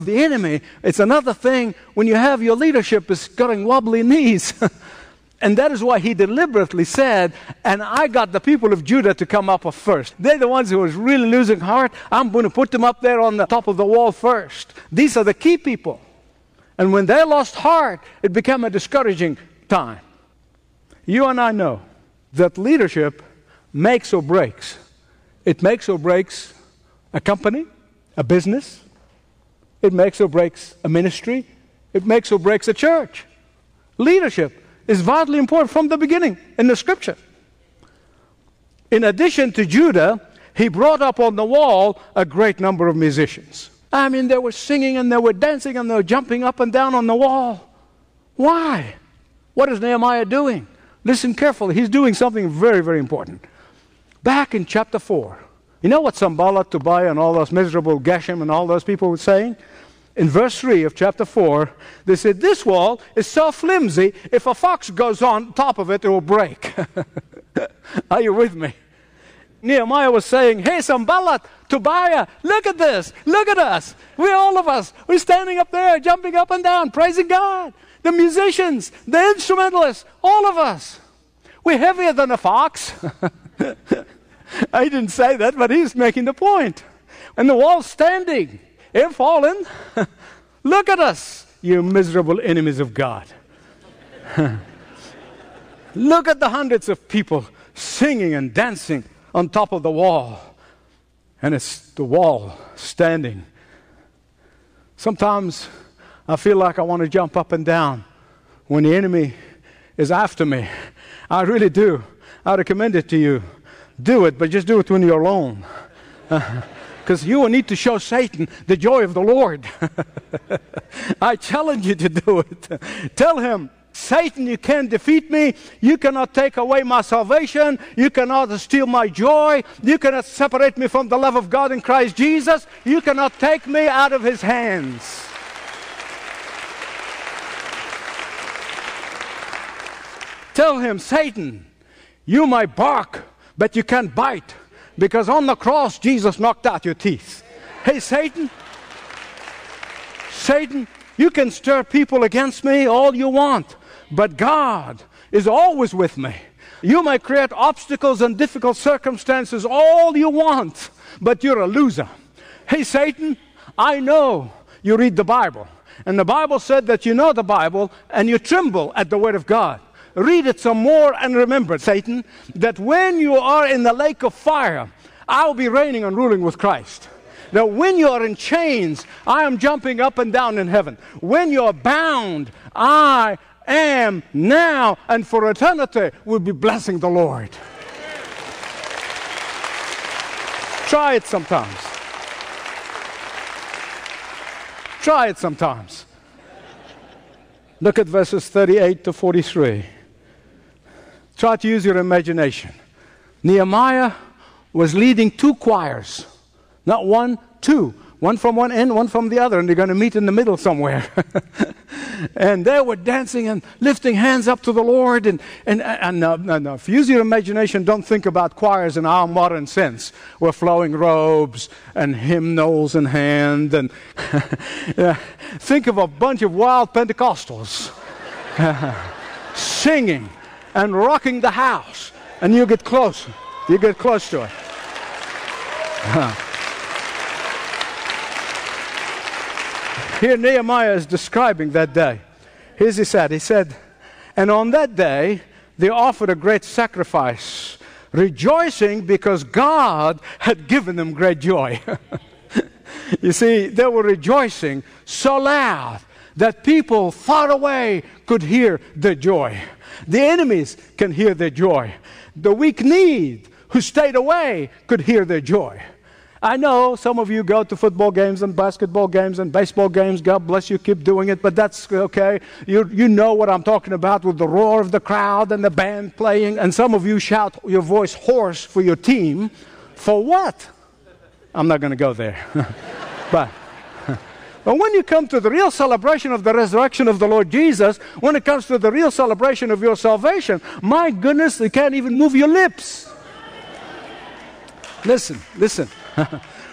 the enemy. It's another thing when you have your leadership is getting wobbly knees. And that is why he deliberately said, and I got the people of Judah to come up first. They're the ones who was really losing heart. I'm going to put them up there on the top of the wall first. These are the key people. And when they lost heart, it became a discouraging time. You and I know that leadership makes or breaks. It makes or breaks a company, a business. It makes or breaks a ministry. It makes or breaks a church. Leadership is vitally important from the beginning in the Scripture. In addition to Judah, he brought up on the wall a great number of musicians. I mean, they were singing and they were dancing and they were jumping up and down on the wall. Why? What is Nehemiah doing? Listen carefully. He's doing something very, very important. Back in chapter 4, you know what Sanballat, Tobiah, and all those miserable Geshem and all those people were saying? In verse 3 of chapter 4, they said, this wall is so flimsy, if a fox goes on top of it, it will break. Are you with me? Nehemiah was saying, hey, Sanballat, Tobiah, look at this. Look at us. All of us, we're standing up there, jumping up and down, praising God. The musicians, the instrumentalists, all of us. We're heavier than a fox. I didn't say that, but he's making the point. And the wall's standing. They're fallen. Look at us, you miserable enemies of God. Look at the hundreds of people singing and dancing on top of the wall. And it's the wall standing. Sometimes I feel like I want to jump up and down when the enemy is after me. I really do. I recommend it to you. Do it, but just do it when you're alone. Because you will need to show Satan the joy of the Lord. I challenge you to do it. Tell him, Satan, you can't defeat me. You cannot take away my salvation. You cannot steal my joy. You cannot separate me from the love of God in Christ Jesus. You cannot take me out of his hands. Tell him, Satan, you might bark, but you can't bite. Because on the cross, Jesus knocked out your teeth. Hey, Satan, you can stir people against me all you want, but God is always with me. You may create obstacles and difficult circumstances all you want, but you're a loser. Hey, Satan, I know you read the Bible, and the Bible said that you know the Bible, and you tremble at the Word of God. Read it some more and remember, Satan, that when you are in the lake of fire, I will be reigning and ruling with Christ. Now, when you are in chains, I am jumping up and down in heaven. When you are bound, I am now and for eternity will be blessing the Lord. Try it sometimes. Try it sometimes. Look at verses 38 to 43. Try to use your imagination. Nehemiah was leading two choirs. Not one, two. One from one end, one from the other. And they're going to meet in the middle somewhere. And they were dancing and lifting hands up to the Lord. And if you use your imagination, don't think about choirs in our modern sense. With flowing robes and hymnals in hand. And think of a bunch of wild Pentecostals singing and rocking the house. And you get close. You get close to it. Here Nehemiah is describing that day. Here's he said, and on that day they offered a great sacrifice, rejoicing because God had given them great joy. You see, they were rejoicing so loud that people far away could hear their joy. The enemies can hear their joy. The weak-kneed who stayed away could hear their joy. I know some of you go to football games and basketball games and baseball games. God bless you, keep doing it, but that's okay. You know what I'm talking about with the roar of the crowd and the band playing, and some of you shout your voice hoarse for your team. For what? I'm not going to go there. But when you come to the real celebration of the resurrection of the Lord Jesus, when it comes to the real celebration of your salvation, my goodness, you can't even move your lips. Listen.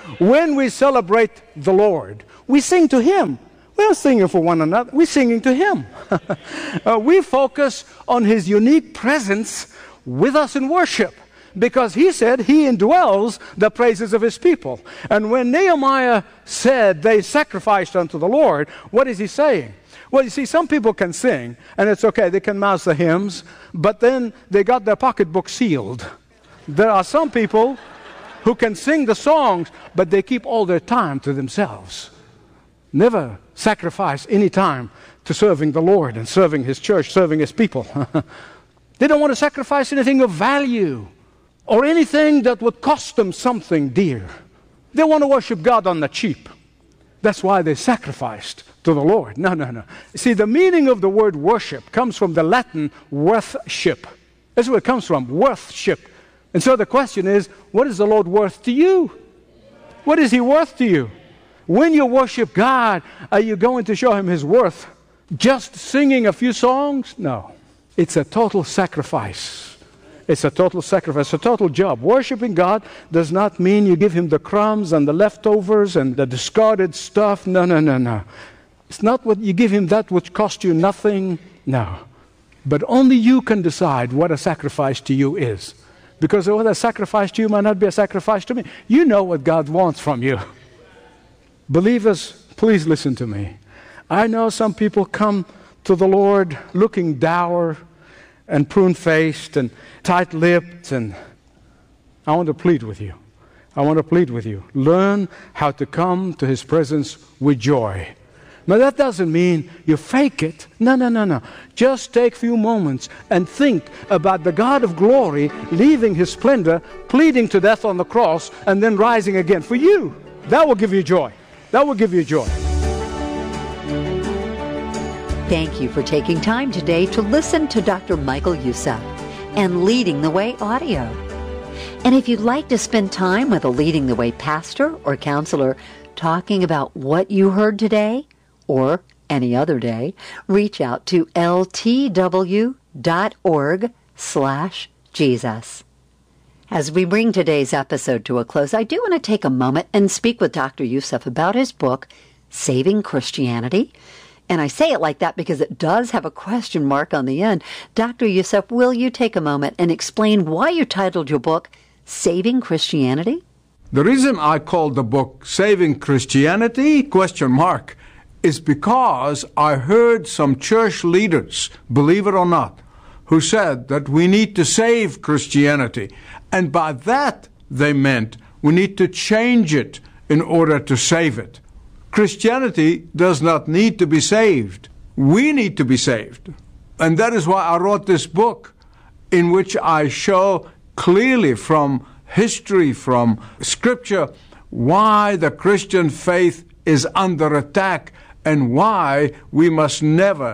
When we celebrate the Lord, we sing to Him. We're not singing for one another. We're singing to Him. We focus on His unique presence with us in worship, because He said He indwells the praises of His people. And when Nehemiah said they sacrificed unto the Lord, what is he saying? Well, you see, some people can sing, and it's okay, they can mouth the hymns, but then they got their pocketbook sealed. There are some people who can sing the songs, but they keep all their time to themselves. Never sacrifice any time to serving the Lord and serving His church, serving His people. They don't want to sacrifice anything of value or anything that would cost them something dear. They want to worship God on the cheap. That's why they sacrificed to the Lord. No. See, the meaning of the word worship comes from the Latin worthship. That's where it comes from, worthship. And so the question is, what is the Lord worth to you? What is He worth to you? When you worship God, are you going to show Him His worth? Just singing a few songs? No. It's a total sacrifice. It's a total sacrifice, a total job. Worshiping God does not mean you give Him the crumbs and the leftovers and the discarded stuff. No. It's not what you give Him that which cost you nothing. No. But only you can decide what a sacrifice to you is. Because what a sacrifice to you might not be a sacrifice to me. You know what God wants from you. Believers, please listen to me. I know some people come to the Lord looking dour and prune-faced and tight-lipped, and I want to plead with you. Learn how to come to His presence with joy. Now that doesn't mean you fake it. No. Just take a few moments and think about the God of glory leaving His splendor, pleading to death on the cross, and then rising again for you. That will give you joy. That will give you joy. Thank you for taking time today to listen to Dr. Michael Youssef and Leading the Way audio. And if you'd like to spend time with a Leading the Way pastor or counselor talking about what you heard today or any other day, reach out to ltw.org/Jesus. As we bring today's episode to a close, I do want to take a moment and speak with Dr. Youssef about his book, Saving Christianity. And I say it like that because it does have a question mark on the end. Dr. Youssef, will you take a moment and explain why you titled your book, Saving Christianity? The reason I called the book Saving Christianity, is because I heard some church leaders, believe it or not, who said that we need to save Christianity. And by that, they meant we need to change it in order to save it. Christianity does not need to be saved. We need to be saved. And that is why I wrote this book, in which I show clearly from history, from Scripture, why the Christian faith is under attack and why we must never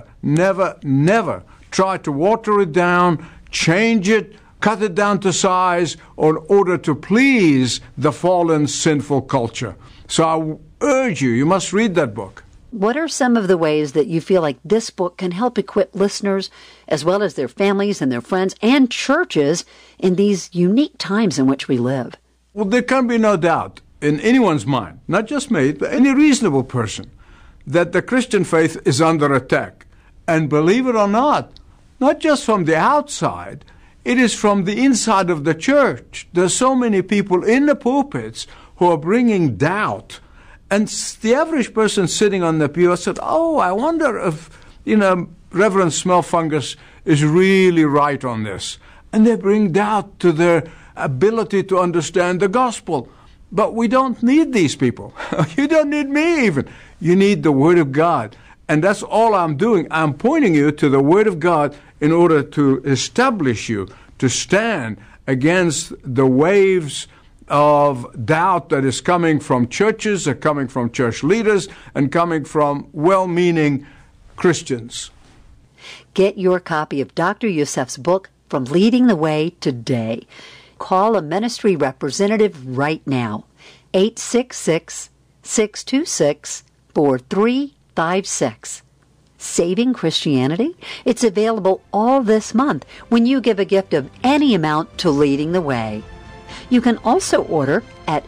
try to water it down, change it, cut it down to size in order to please the fallen, sinful culture. So I urge you, you must read that book. What are some of the ways that you feel like this book can help equip listeners, as well as their families and their friends and churches, in these unique times in which we live? Well, there can be no doubt in anyone's mind, not just me, but any reasonable person, that the Christian faith is under attack. And believe it or not just from the outside, it is from the inside of the church. There's so many people in the pulpits who are bringing doubt. And the average person sitting on the pew said, I wonder if, Reverend Smellfungus is really right on this. And they bring doubt to their ability to understand the gospel. But we don't need these people. You don't need me even. You need the Word of God. And that's all I'm doing. I'm pointing you to the Word of God in order to establish you to stand against the waves of doubt that is coming from churches, coming from church leaders, and coming from well-meaning Christians. Get your copy of Dr. Youssef's book, From Leading the Way, today. Call a ministry representative right now, 866-626-4356. Saving Christianity? It's available all this month when you give a gift of any amount to Leading the Way. You can also order at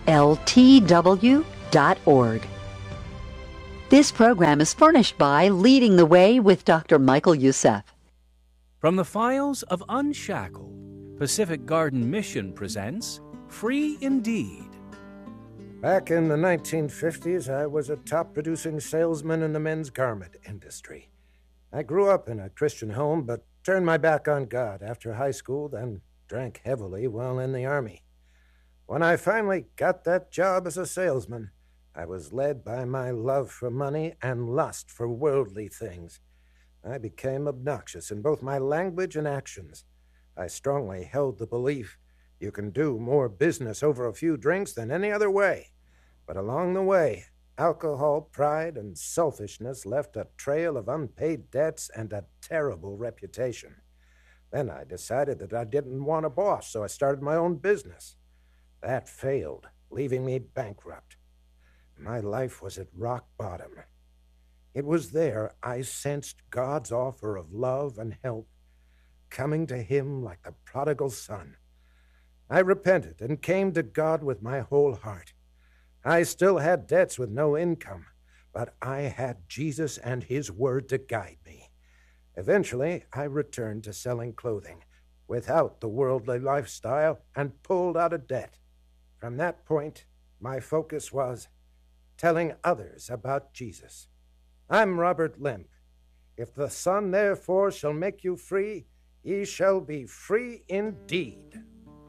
ltw.org. This program is furnished by Leading the Way with Dr. Michael Youssef. From the files of Unshackled, Pacific Garden Mission presents Free Indeed. Back in the 1950s, I was a top-producing salesman in the men's garment industry. I grew up in a Christian home, but turned my back on God after high school, then drank heavily while in the Army. When I finally got that job as a salesman, I was led by my love for money and lust for worldly things. I became obnoxious in both my language and actions. I strongly held the belief you can do more business over a few drinks than any other way. But along the way, alcohol, pride, and selfishness left a trail of unpaid debts and a terrible reputation. Then I decided that I didn't want a boss, so I started my own business. That failed, leaving me bankrupt. My life was at rock bottom. It was there I sensed God's offer of love and help, coming to him like the prodigal son. I repented and came to God with my whole heart. I still had debts with no income, but I had Jesus and his word to guide me. Eventually, I returned to selling clothing without the worldly lifestyle and pulled out of debt. From that point, my focus was telling others about Jesus. I'm Robert Limp. If the Son therefore shall make you free, ye shall be free indeed.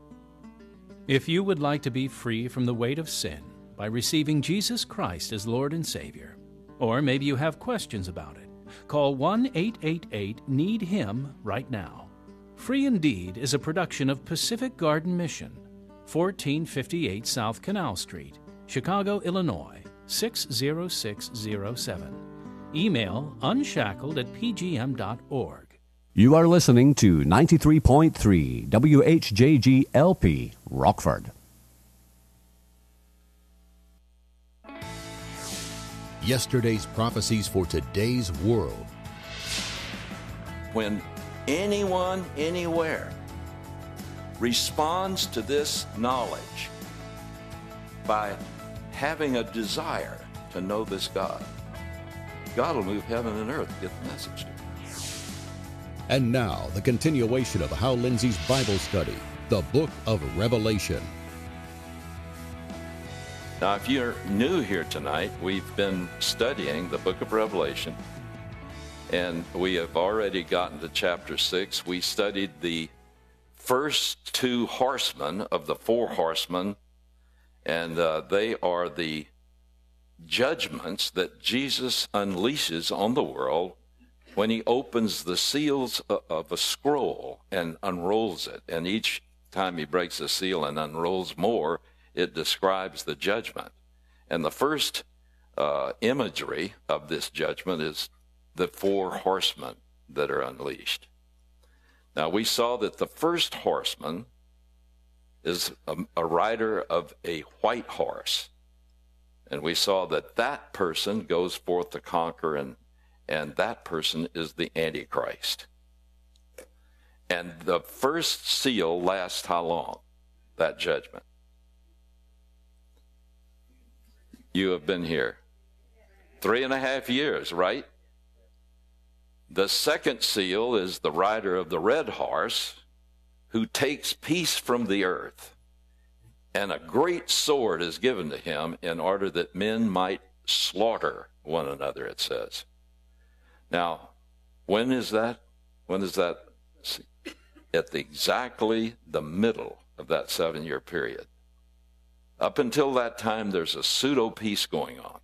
If you would like to be free from the weight of sin by receiving Jesus Christ as Lord and Savior, or maybe you have questions about it, call 1-888-NEED-HIM right now. Free Indeed is a production of Pacific Garden Mission, 1458 South Canal Street, Chicago, Illinois, 60607. Email unshackled@pgm.org. You are listening to 93.3 WHJG-LP, Rockford. Yesterday's prophecies for today's world. When anyone, anywhere, responds to this knowledge by having a desire to know this God, God will move heaven and earth to get the message to them. And now, the continuation of Hal Lindsey's Bible study, the Book of Revelation. Now, if you're new here tonight, we've been studying the Book of Revelation, and we have already gotten to chapter 6. We studied the first two horsemen of the four horsemen, and they are the judgments that Jesus unleashes on the world when he opens the seals of a scroll and unrolls it. And each time he breaks a seal and unrolls more, it describes the judgment. And the first imagery of this judgment is the four horsemen that are unleashed. Now, we saw that the first horseman is a rider of a white horse. And we saw that that person goes forth to conquer, and that person is the Antichrist. And the first seal lasts how long? That judgment. You have been here 3.5 years, right? The second seal is the rider of the red horse who takes peace from the earth. And a great sword is given to him in order that men might slaughter one another, it says. Now, when is that? When is that? At exactly the middle of that 7-year period. Up until that time, there's a pseudo-peace going on.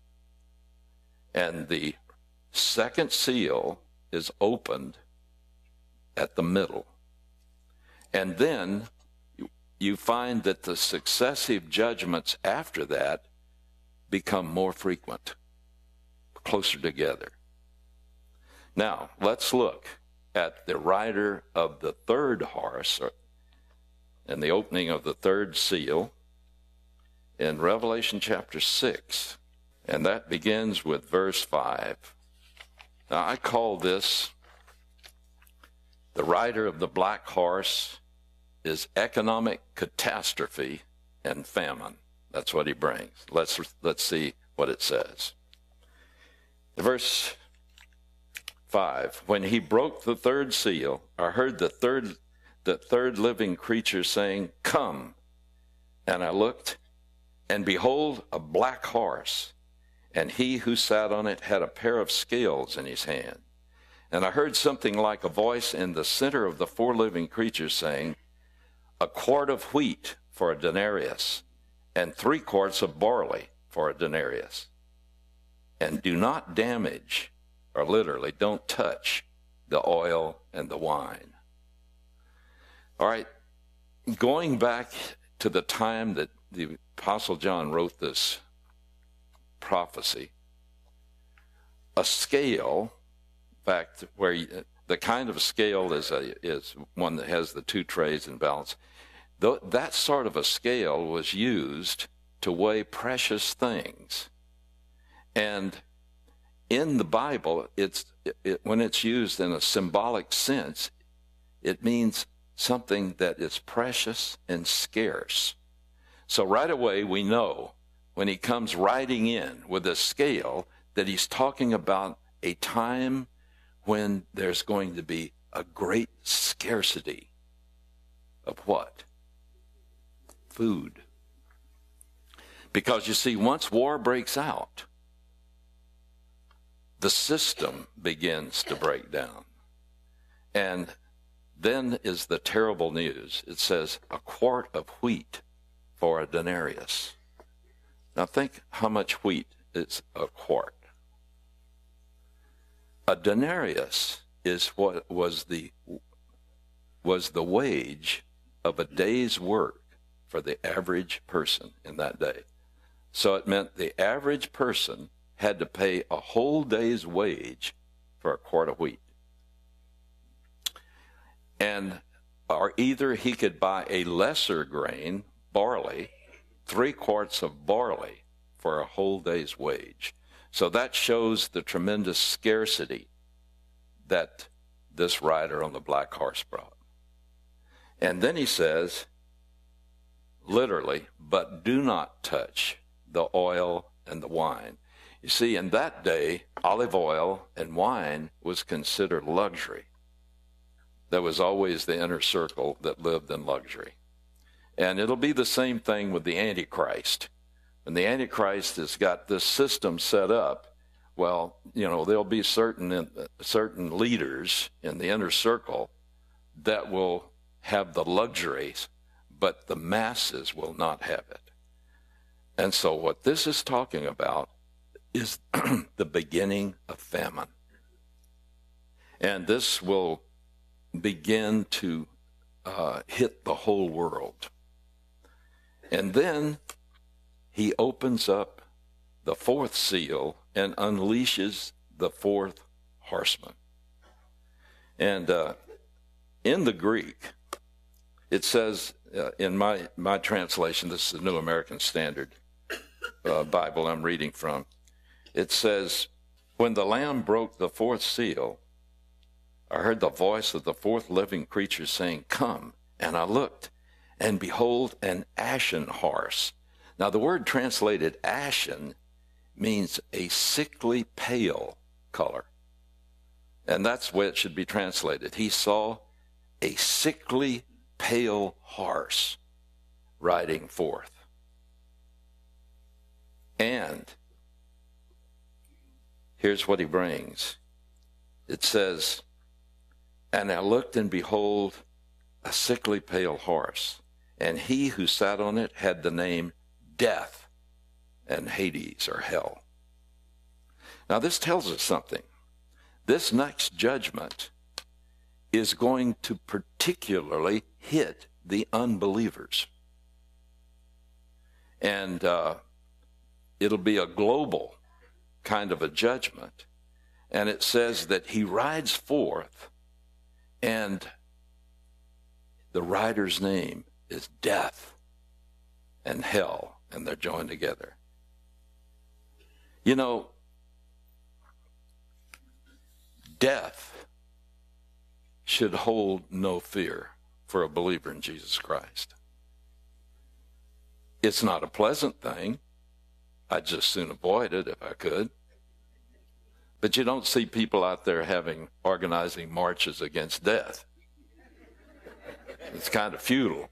And the second seal is opened at the middle. And then you find that the successive judgments after that become more frequent, closer together. Now, let's look at the rider of the third horse and the opening of the third seal in Revelation chapter 6. And that begins with verse 5. Now, I call this the rider of the black horse is economic catastrophe and famine. That's what he brings. Let's see what it says. Verse 5, when he broke the third seal, I heard the third living creature saying, "Come." And I looked, and behold, a black horse, and he who sat on it had a pair of scales in his hand. And I heard something like a voice in the center of the four living creatures saying, "A quart of wheat for a denarius, and 3 quarts of barley for a denarius. And do not damage," or literally, don't touch, "the oil and the wine." All right, going back to the time that the Apostle John wrote this prophecy, a scale, in fact, the kind of scale is one that has the 2 trays in balance. That sort of a scale was used to weigh precious things. And in the Bible, when it's used in a symbolic sense, it means something that is precious and scarce. So right away we know when he comes riding in with a scale that he's talking about a time when there's going to be a great scarcity of what? Food. Because you see, once war breaks out, the system begins to break down. And then is the terrible news. It says a quart of wheat for a denarius. Now think how much wheat is a quart. A denarius is what was the wage of a day's work for the average person in that day. So it meant the average person had to pay a whole day's wage for a quart of wheat. Or either he could buy a lesser grain, barley, 3 quarts of barley for a whole day's wage. So that shows the tremendous scarcity that this rider on the black horse brought. And then he says, literally, "But do not touch the oil and the wine." You see, in that day, olive oil and wine was considered luxury. There was always the inner circle that lived in luxury. And it'll be the same thing with the Antichrist. When the Antichrist has got this system set up, well, there'll be certain leaders in the inner circle that will have the luxuries, but the masses will not have it. And so what this is talking about is the beginning of famine. And this will begin to hit the whole world. And then he opens up the 4th seal and unleashes the 4th horseman. And in the Greek, it says, in my translation, this is the New American Standard Bible I'm reading from, it says, "When the Lamb broke the 4th seal, I heard the voice of the 4th living creature saying, 'Come.' And I looked, and behold, an ashen horse." Now the word translated ashen means a sickly pale color. And that's the way it should be translated. He saw a sickly pale horse riding forth. And here's what he brings. It says, "And I looked, and behold, a sickly pale horse, and he who sat on it had the name Death and Hades, or hell." Now this tells us something. This next judgment is going to particularly hit the unbelievers. And it'll be a global kind of a judgment. And it says that he rides forth, and the rider's name is Death and Hell, and they're joined together. Death should hold no fear for a believer in Jesus Christ. It's not a pleasant thing. I'd just soon avoid it if I could. But you don't see people out there organizing marches against death. It's kind of futile.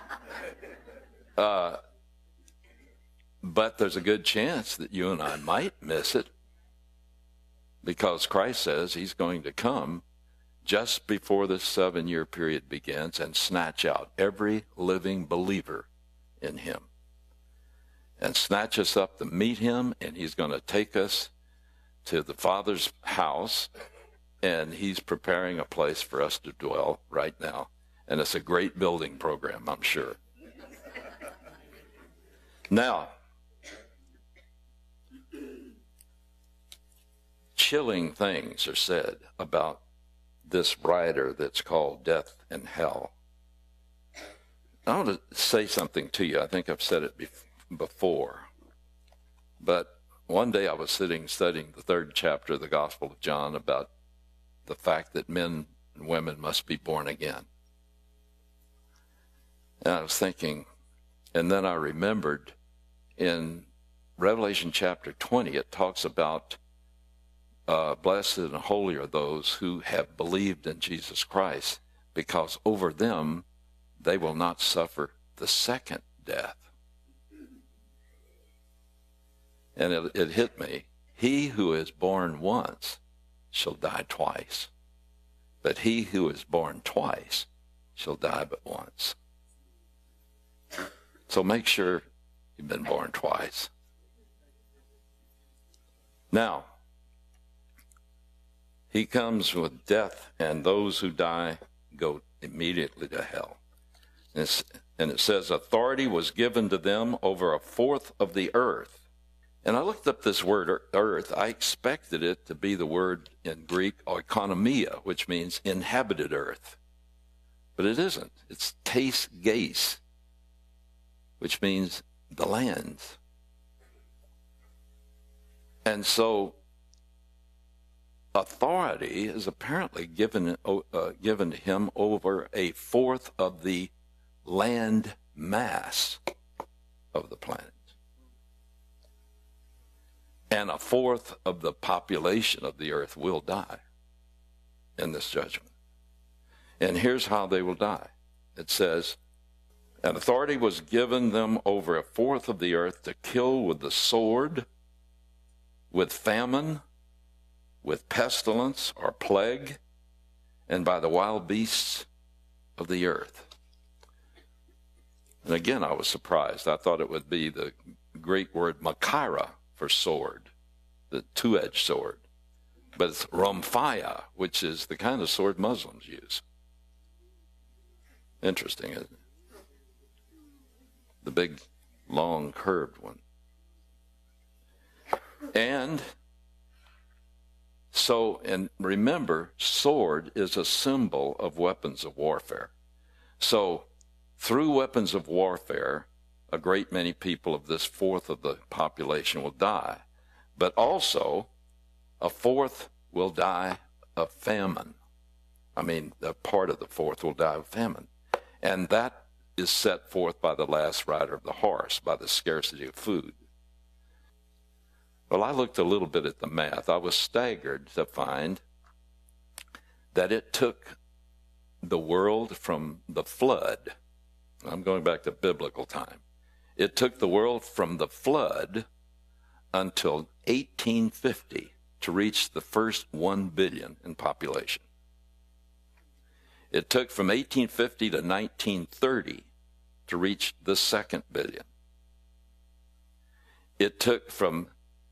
But there's a good chance that you and I might miss it, because Christ says he's going to come just before this 7-year period begins and snatch out every living believer in him and snatch us up to meet him, and he's going to take us to the Father's house, and he's preparing a place for us to dwell right now. And it's a great building program, I'm sure. Now, chilling things are said about this rider that's called death and hell. I want to say something to you. I think I've said it before. But one day I was studying the 3rd chapter of the Gospel of John about the fact that men and women must be born again. And I was thinking, and then I remembered in Revelation chapter 20, it talks about blessed and holy are those who have believed in Jesus Christ, because over them they will not suffer the second death. And it hit me. He who is born once shall die twice, but he who is born twice shall die but once. So make sure you've been born twice. Now, he comes with death, and those who die go immediately to hell. And it says, authority was given to them over 1/4 of the earth. And I looked up this word earth. I expected it to be the word in Greek oikonomia, which means inhabited earth. But it isn't. It's tes geis, which means the lands. And so authority is apparently given to him over 1/4 of the land mass of the planet. And 1/4 of the population of the earth will die in this judgment. And here's how they will die. It says, and authority was given them over 1/4 of the earth to kill with the sword, with famine, with pestilence or plague, and by the wild beasts of the earth. And again, I was surprised. I thought it would be the Greek word makaira for sword, the two-edged sword. But it's rhomphaia, which is the kind of sword Muslims use. Interesting, isn't it? The big, long, curved one. And remember, sword is a symbol of weapons of warfare. So through weapons of warfare, a great many people of this 1/4 of the population will die. But also, 1/4 will die of famine. I mean, a part of the 1/4 will die of famine. And that is set forth by the last rider of the horse, by the scarcity of food. Well, I looked a little bit at the math. I was staggered to find that it took the world from the flood. I'm going back to biblical time. It took the world from the flood until 1850 to reach the first 1 billion in population. It took from 1850 to 1930 to reach the 2nd billion. It took from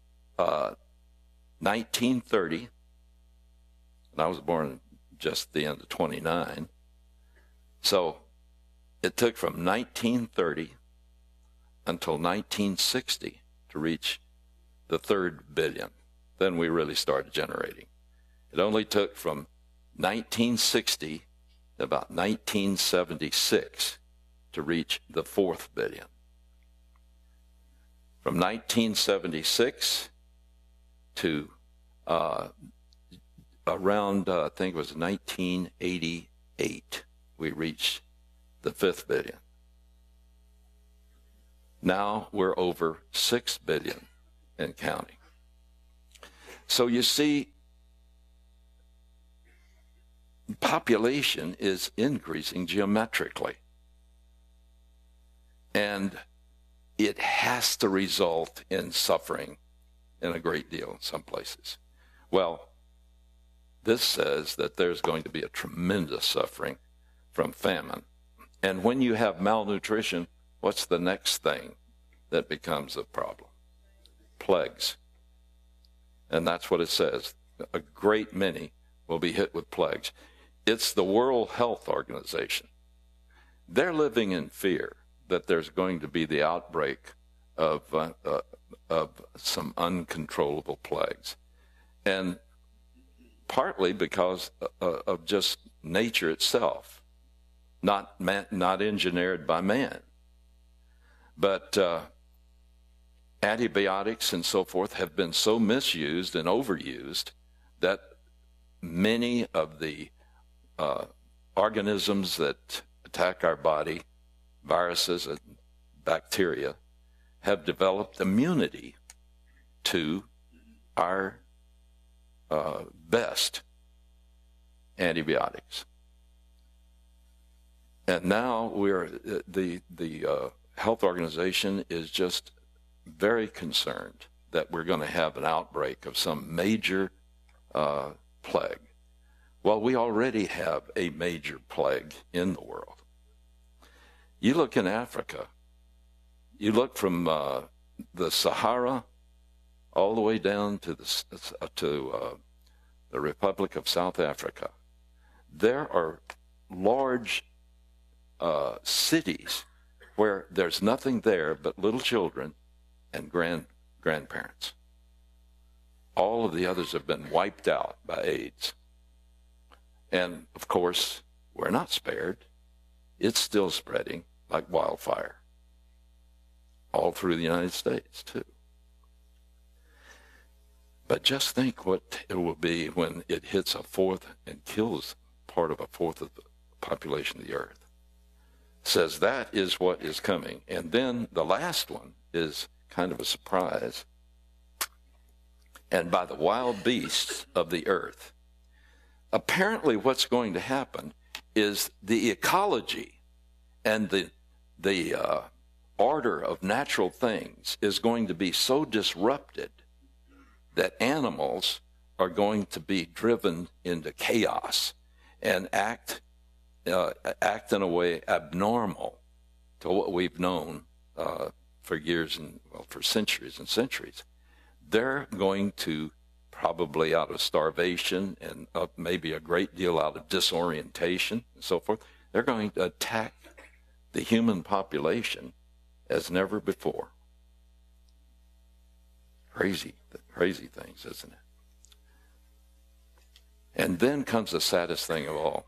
1930, and I was born just at the end of 29, so it took from 1930 until 1960 to reach the 3rd billion. Then we really started generating. It only took from 1960 to about 1976 to reach the 4th billion. From 1976 to around, I think it was 1988, we reached the 5th billion. Now we're over 6 billion and counting. So you see, population is increasing geometrically. And it has to result in suffering in a great deal in some places. Well, this says that there's going to be a tremendous suffering from famine. And when you have malnutrition, what's the next thing that becomes a problem? Plagues. And that's what it says. A great many will be hit with plagues. It's the World Health Organization. They're living in fear that there's going to be the outbreak of some uncontrollable plagues. And partly because of just nature itself, not engineered by man. But antibiotics and so forth have been so misused and overused that many of the organisms that attack our body, viruses and bacteria, have developed immunity to our best antibiotics. And now the health organization is just very concerned that we're going to have an outbreak of some major plague. Well, we already have a major plague in the world. You look in Africa, you look from the Sahara all the way down to the Republic of South Africa. There are large cities where there's nothing there but little children and grandparents. All of the others have been wiped out by AIDS. And, of course, we're not spared. It's still spreading like wildfire all through the United States, too. But just think what it will be when it hits a fourth and kills part of a fourth of the population of the earth. It says that is what is coming. And then the last one is kind of a surprise. And by the wild beasts of the earth. Apparently what's going to happen is the ecology and the order of natural things is going to be so disrupted that animals are going to be driven into chaos and act in a way abnormal to what we've known for years and, well, for centuries and centuries. They're going to, probably out of starvation and maybe a great deal out of disorientation and so forth, they're going to attack the human population as never before. Crazy things, isn't it? And then comes the saddest thing of all.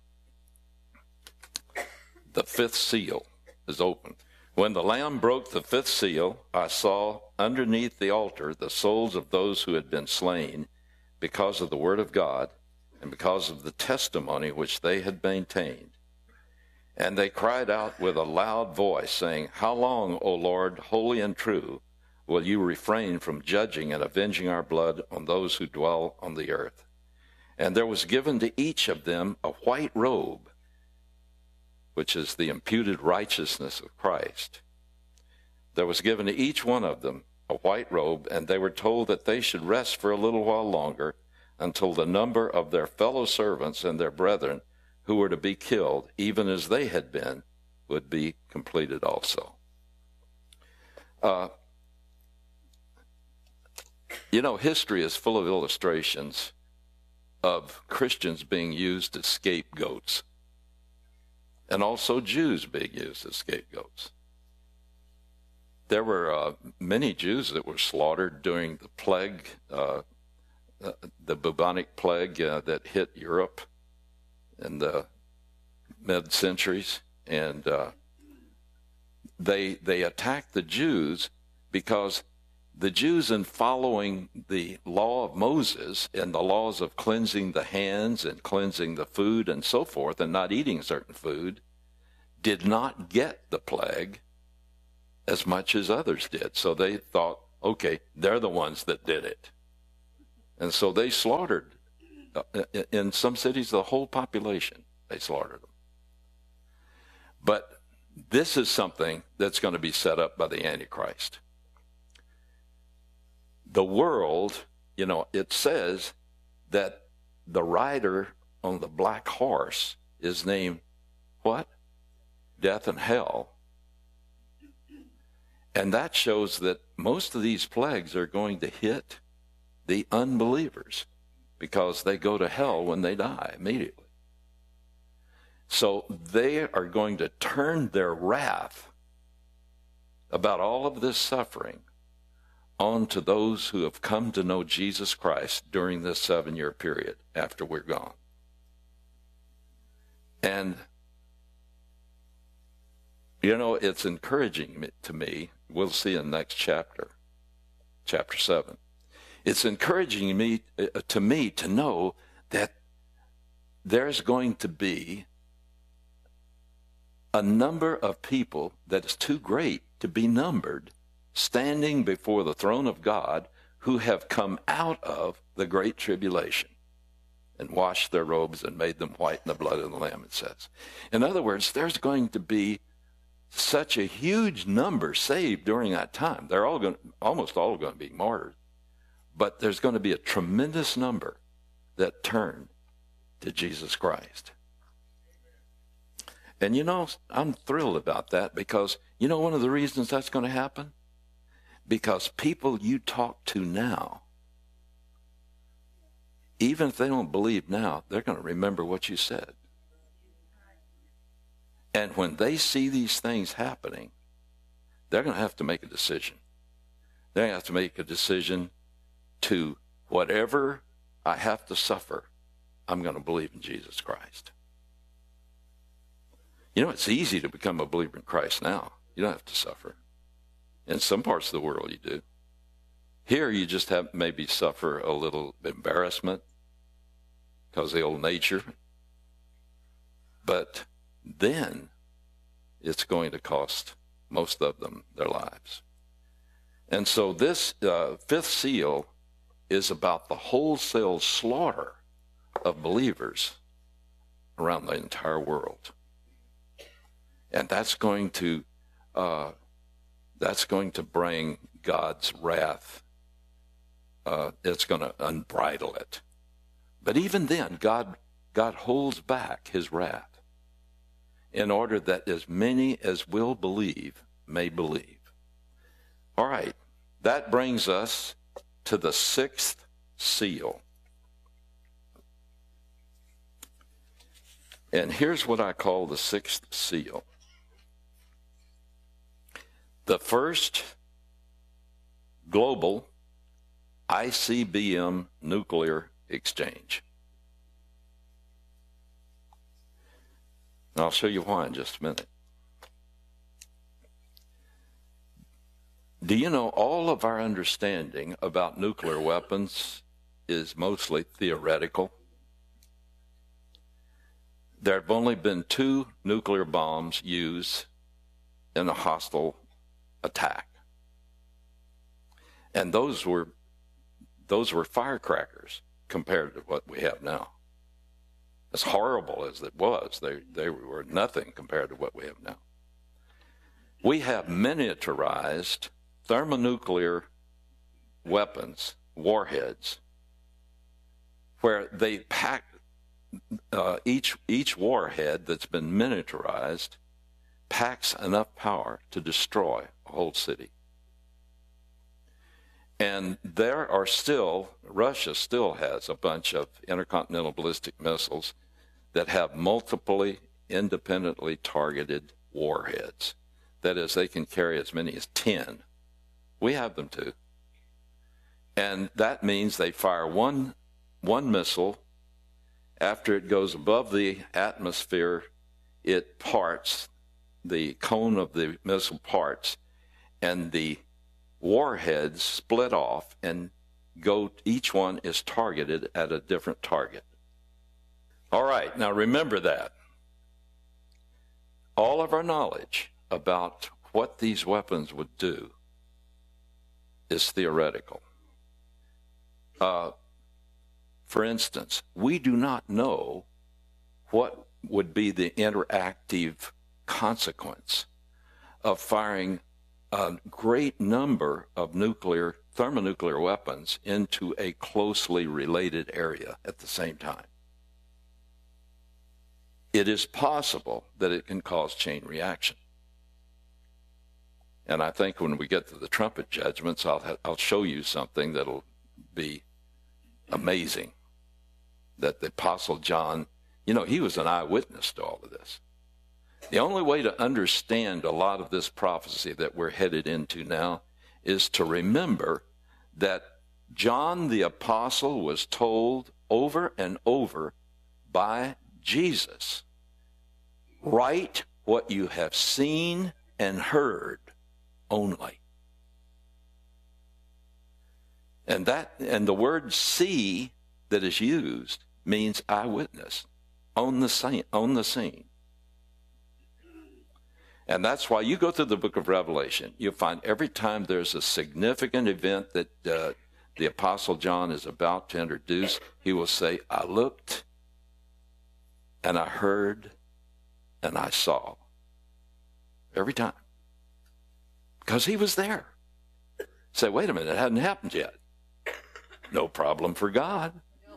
The 5th seal is opened. When the Lamb broke the 5th seal, I saw underneath the altar the souls of those who had been slain because of the word of God and because of the testimony which they had maintained. And they cried out with a loud voice, saying, How long, O Lord, holy and true, will you refrain from judging and avenging our blood on those who dwell on the earth? And there was given to each of them a white robe, which is the imputed righteousness of Christ. There was given to each one of them a white robe, and they were told that they should rest for a little while longer until the number of their fellow servants and their brethren who were to be killed, even as they had been, would be completed also. History is full of illustrations of Christians being used as scapegoats, and also Jews being used as scapegoats. There were many Jews that were slaughtered during the plague, the bubonic plague that hit Europe in the mid-centuries, and they attacked the Jews because the Jews, in following the law of Moses and the laws of cleansing the hands and cleansing the food and so forth and not eating certain food, did not get the plague as much as others did. So they thought, okay, they're the ones that did it. And so they slaughtered, in some cities, the whole population. They slaughtered them. But this is something that's going to be set up by the Antichrist. The world, it says that the rider on the black horse is named what? Death and hell. And that shows that most of these plagues are going to hit the unbelievers because they go to hell when they die immediately. So they are going to turn their wrath about all of this suffering onto those who have come to know Jesus Christ during this 7-year period after we're gone. And, it's encouraging to me. We'll see in the next chapter, chapter 7. It's encouraging to me to know that there's going to be a number of people that is too great to be numbered standing before the throne of God who have come out of the great tribulation and washed their robes and made them white in the blood of the Lamb, it says. In other words, there's going to be such a huge number saved during that time. They're almost all going to be martyred. But there's going to be a tremendous number that turn to Jesus Christ. And I'm thrilled about that because, one of the reasons that's going to happen? Because people you talk to now, even if they don't believe now, they're going to remember what you said. And when they see these things happening, they're going to have to make a decision. They're going to have to make a decision to whatever I have to suffer, I'm going to believe in Jesus Christ. It's easy to become a believer in Christ now. You don't have to suffer. In some parts of the world you do. Here you just have maybe suffer a little embarrassment because of the old nature. But then it's going to cost most of them their lives. And so this fifth seal is about the wholesale slaughter of believers around the entire world. And that's going to bring God's wrath. It's going to unbridle it. But even then, God holds back his wrath in order that as many as will believe may believe. All right, that brings us to the sixth seal. And here's what I call the sixth seal. The first global ICBM nuclear exchange. And I'll show you why in just a minute. Do you know all of our understanding about nuclear weapons is mostly theoretical? There have only been 2 nuclear bombs used in a hostile attack. And those were firecrackers compared to what we have now. As horrible as it was, they were nothing compared to what we have now. We have miniaturized thermonuclear weapons, warheads, where they pack each warhead that's been miniaturized packs enough power to destroy a whole city. And there are still, Russia still has a bunch of intercontinental ballistic missiles that have multiply independently targeted warheads. That is, they can carry as many as 10. We have them too. And that means they fire one missile. After it goes above the atmosphere, it parts, the cone of the missile parts, and the warheads split off and each one is targeted at a different target. All right, now remember that. all of our knowledge about what these weapons would do is theoretical. For instance, we do not know what would be the interactive consequence of firing a great number of thermonuclear weapons into a closely related area at the same time. It is possible that it can cause chain reaction. And I think when we get to the trumpet judgments, I'll show you something that'll be amazing. That the Apostle John, he was an eyewitness to all of this. The only way to understand a lot of this prophecy that we're headed into now is to remember that John the Apostle was told over and over by Jesus, write what you have seen and heard only. And the word see that is used means eyewitness, on the scene. And that's why you go through the book of Revelation, you'll find every time there's a significant event that the Apostle John is about to introduce, he will say, I looked, and I heard, and I saw. Every time. Because he was there. Say, wait a minute, it hadn't happened yet. No problem for God.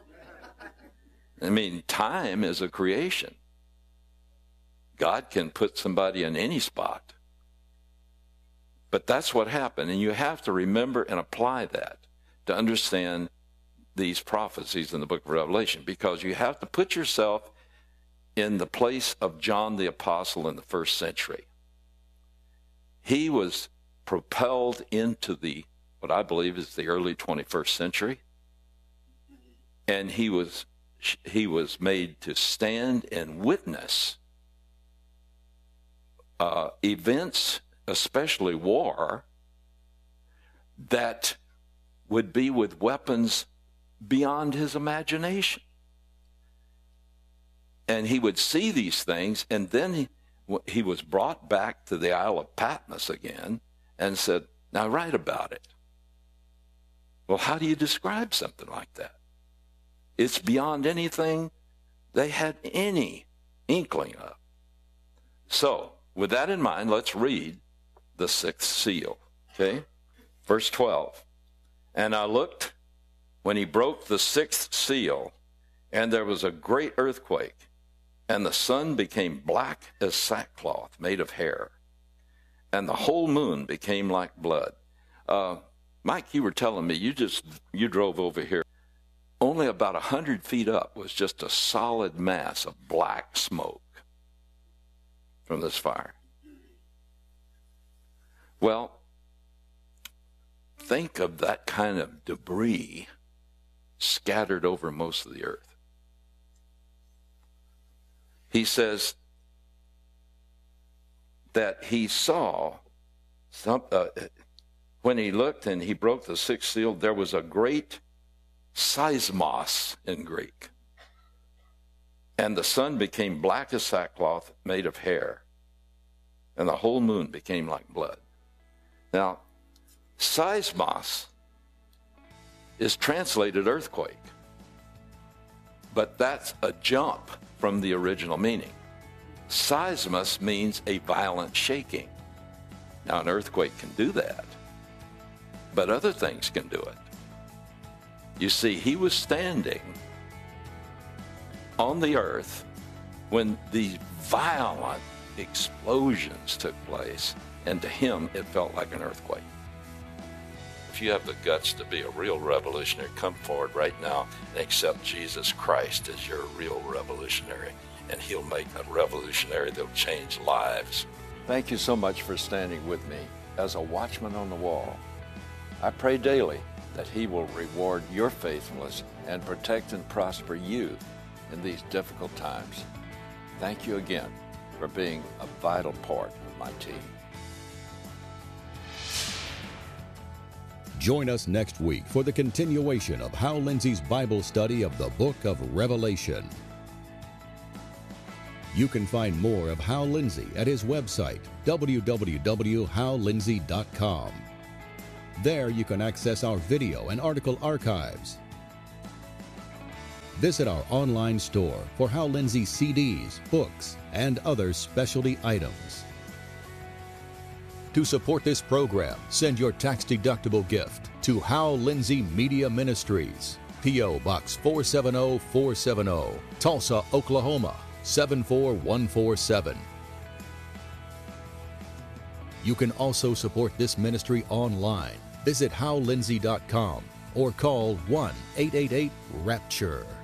I mean, time is a creation. God can put somebody in any spot. But that's what happened, and you have to remember and apply that to understand these prophecies in the book of Revelation, because you have to put yourself in the place of John the Apostle in the first century. He was propelled into what I believe is the early 21st century, and he was made to stand and witness events, especially war, that would be with weapons beyond his imagination. And he would see these things, and then he was brought back to the Isle of Patmos again and said, now write about it. Well, how do you describe something like that? It's beyond anything they had any inkling of. So, with that in mind, let's read the sixth seal. Okay? Verse 12. And I looked when he broke the sixth seal, and there was a great earthquake, and the sun became black as sackcloth made of hair, and the whole moon became like blood. Mike, you were telling me you drove over here. Only about 100 feet up was just a solid mass of black smoke from this fire. Well, think of that kind of debris scattered over most of the earth. He says that he saw when he looked and he broke the sixth seal, there was a great seismos in Greek. And the sun became black as sackcloth made of hair, and the whole moon became like blood. Now, seismos is translated earthquake, but that's a jump from the original meaning. Seismos means a violent shaking. Now, an earthquake can do that, but other things can do it. You see, he was standing on the earth when these violent explosions took place, and to him it felt like an earthquake. If you have the guts to be a real revolutionary, come forward right now and accept Jesus Christ as your real revolutionary, and he'll make a revolutionary that'll change lives. Thank you so much for standing with me as a watchman on the wall. I pray daily that he will reward your faithfulness and protect and prosper you in these difficult times. Thank you again for being a vital part of my team. Join us next week for the continuation of Hal Lindsey's Bible study of the book of Revelation. You can find more of Hal Lindsey at his website, www.hallindsey.com. There you can access our video and article archives. Visit our online store for Hal Lindsey CDs, books, and other specialty items. To support this program, send your tax-deductible gift to Hal Lindsey Media Ministries, P.O. Box 470470, Tulsa, Oklahoma 74147. You can also support this ministry online. Visit HalLindsey.com or call 1-888-RAPTURE.